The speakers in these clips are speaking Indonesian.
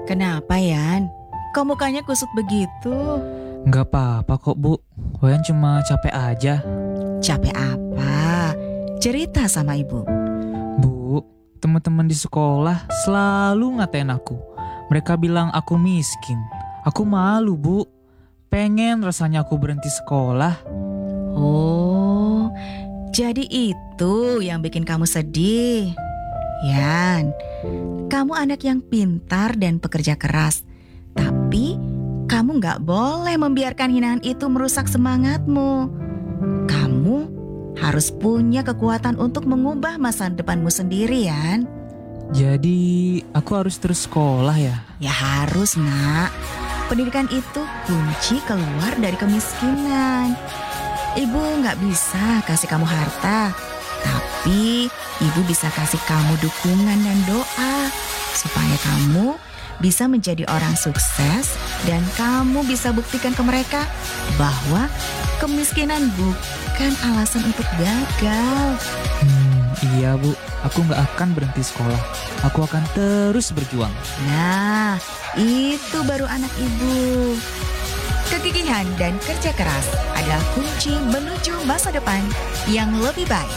Kenapa, Yan? Kok mukanya kusut begitu? Nggak apa-apa kok, Bu. Wayan cuma capek aja. Capek apa? Cerita sama ibu. Bu, teman-teman di sekolah selalu ngatain aku. Mereka bilang aku miskin. Aku malu, Bu. Pengen rasanya aku berhenti sekolah. Oh, jadi itu yang bikin kamu sedih. Yan, kamu anak yang pintar dan pekerja keras. Tapi kamu gak boleh membiarkan hinaan itu merusak semangatmu. Kamu harus punya kekuatan untuk mengubah masa depanmu sendiri, Yan. Jadi aku harus terus sekolah ya? Ya harus, Nak. Pendidikan itu kunci keluar dari kemiskinan. Ibu gak bisa kasih kamu harta, tapi ibu bisa kasih kamu dukungan dan doa supaya kamu bisa menjadi orang sukses dan kamu bisa buktikan ke mereka bahwa kemiskinan bukan alasan untuk gagal. Iya, Bu. Aku nggak akan berhenti sekolah. Aku akan terus berjuang. Nah, itu baru anak ibu. Kegigihan dan kerja keras adalah kunci menuju masa depan yang lebih baik.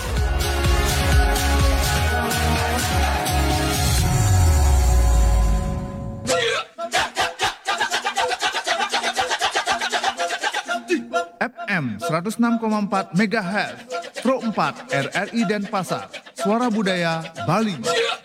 FM 106,4 MHz, Pro 4 RRI Denpasar, Suara Budaya Bali.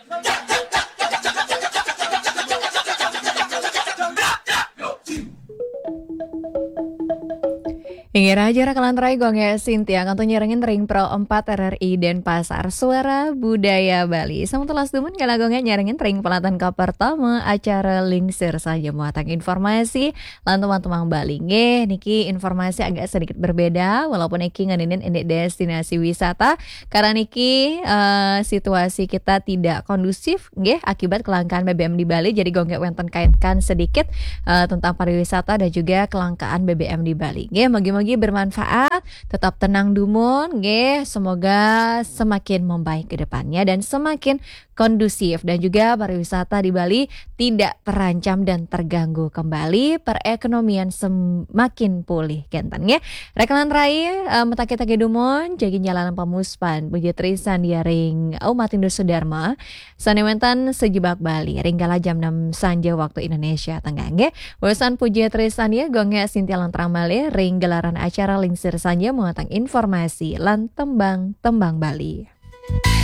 Ingin aja rekalan rai gong ya Sintia kanto nyerengin ring Pro 4 RRI Denpasar Suara Budaya Bali. Sama telas dumun kala gongnya nyerengin ring pelatan ka pertama acara lingsir saja muatang informasi lan teman-teman Bali. Nggih niki informasi agak sedikit berbeda walaupun niki nganinin ini destinasi wisata karena niki situasi kita tidak kondusif nggih akibat kelangkaan BBM di Bali. Jadi gongnya wenten kaitkan sedikit tentang pariwisata dan juga kelangkaan BBM di Bali. Nggih bagi bermanfaat, tetap tenang dumun, nggih. Semoga semakin membaik ke depannya dan semakin kondusif dan juga pariwisata di Bali tidak terancam dan terganggu kembali, perekonomian semakin pulih genten nggih. Rekanan rai metake-take dumun jagi jalanan pamuspan begitu trisan dia ring umat Indo Sudarma sanewentan sejebak Bali ringgala jam 6 sanja waktu Indonesia Tengah nggih. Wesan puji trisan ya gongnya Sintia Lantrang Bali ring gelaran acara lingsir saja mengatang informasi lan tembang Bali.